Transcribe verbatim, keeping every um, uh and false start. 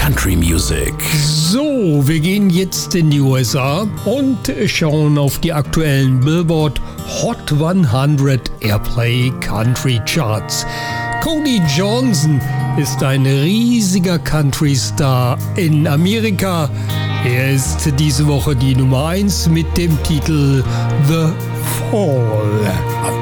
Country Music. So, wir gehen jetzt in die U S A und schauen auf die aktuellen Billboard Hot hundert Airplay Country Charts. Cody Johnson ist ein riesiger Country-Star in Amerika. Er ist diese Woche die Nummer eins mit dem Titel The Fall.